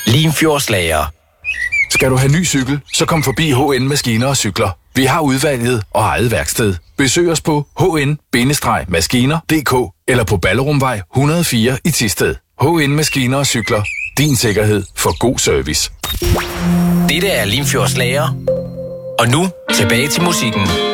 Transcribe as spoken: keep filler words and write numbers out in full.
Limfjordslager. Skal du have ny cykel, så kom forbi H N Maskiner og Cykler. Vi har udvalget og eget værksted. Besøg os på h n maskiner punktum d k eller på Ballerumvej et hundrede og fire i Thisted. H N Maskiner og Cykler. Din sikkerhed for god service. Dette er Limfjordslager. Og nu tilbage til musikken.